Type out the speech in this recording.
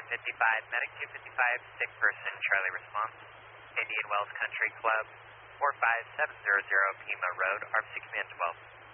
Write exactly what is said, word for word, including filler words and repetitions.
fifty-five, Medic two fifty-five, sick person, Charlie response. Indian Wells Country Club, four five seven zero zero Pima Road, A R B C Command twelve.